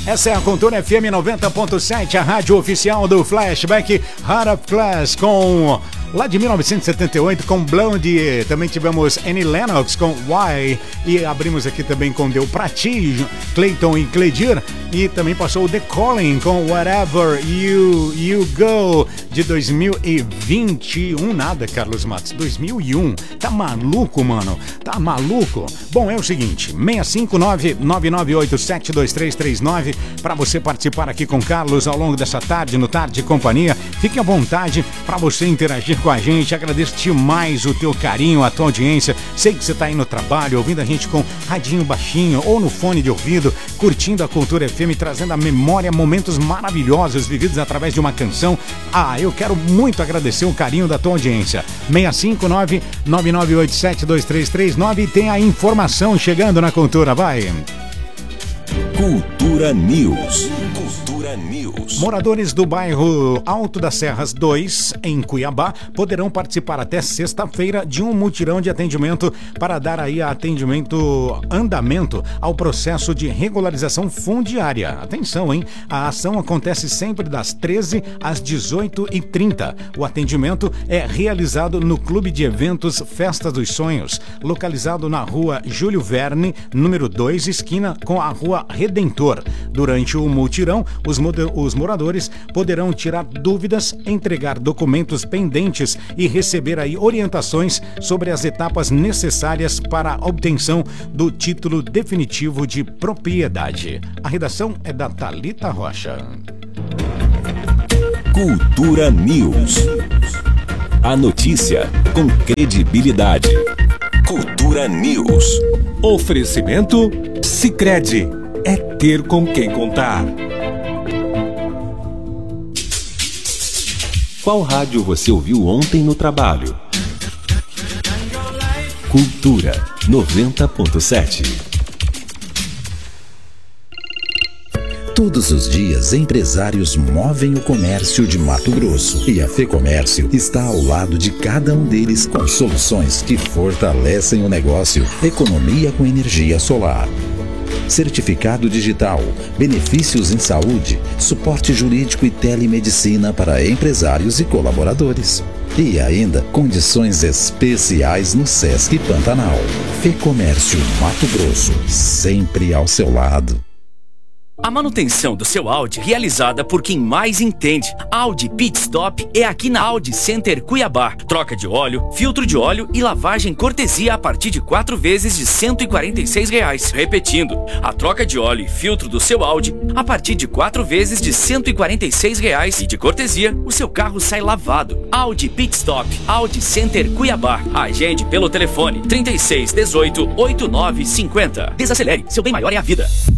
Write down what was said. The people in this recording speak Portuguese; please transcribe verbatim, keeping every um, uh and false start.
Essa é a Cultura F M noventa ponto sete, a rádio oficial do Flashback Heart of Class, com lá de mil novecentos e setenta e oito com Blondie. Também tivemos Annie Lennox com Why, e abrimos aqui também com Deu Pra Ti, Clayton e Cledir, e também passou o The Calling com Wherever You, you Go, de dois mil e vinte e um. Nada, Carlos Matos, dois mil e um. Tá maluco, mano? Tá maluco? Bom, é o seguinte, seis cinco nove, nove nove oito sete dois três três nove para você participar aqui com Carlos ao longo dessa tarde, no Tarde de Companhia. Fique à vontade para você interagir com a gente. Agradeço demais o teu carinho, a tua audiência. Sei que você tá aí no trabalho, ouvindo a gente com radinho baixinho ou no fone de ouvido, curtindo a Cultura F M, trazendo à memória momentos maravilhosos vividos através de uma canção. Ah, eu quero muito agradecer o carinho da tua audiência. seis cinco nove, nove nove oito sete dois três três nove, e tem a informação chegando na Cultura, vai! Cultura News. Cultura News. Moradores do bairro Alto das Serras dois, em Cuiabá, poderão participar até sexta-feira de um mutirão de atendimento para dar aí atendimento, andamento ao processo de regularização fundiária. Atenção, hein? A ação acontece sempre das treze às dezoito e trinta. O atendimento é realizado no Clube de Eventos Festa dos Sonhos, localizado na rua Júlio Verne, número dois, esquina com a rua Redentor. Durante o mutirão, os, os moradores poderão tirar dúvidas, entregar documentos pendentes e receber aí orientações sobre as etapas necessárias para a obtenção do título definitivo de propriedade. A redação é da Thalita Rocha. Cultura News. A notícia com credibilidade. Cultura News. Oferecimento Sicredi. É ter com quem contar. Qual rádio você ouviu ontem no trabalho? Cultura noventa ponto sete. Todos os dias, empresários movem o comércio de Mato Grosso. E a FEComércio está ao lado de cada um deles com soluções que fortalecem o negócio. Economia com energia solar, certificado digital, benefícios em saúde, suporte jurídico e telemedicina para empresários e colaboradores. E ainda, condições especiais no Sesc Pantanal. FEComércio Mato Grosso, sempre ao seu lado. A manutenção do seu Audi realizada por quem mais entende. Audi Pit Stop é aqui na Audi Center Cuiabá. Troca de óleo, filtro de óleo e lavagem cortesia a partir de quatro vezes de cento e quarenta e seis reais. Repetindo, a troca de óleo e filtro do seu Audi a partir de quatro vezes de cento e quarenta e seis reais, e de cortesia o seu carro sai lavado. Audi Pit Stop, Audi Center Cuiabá. Agende pelo telefone trinta e seis, dezoito, oitenta e nove, cinquenta. Desacelere, seu bem maior é a vida.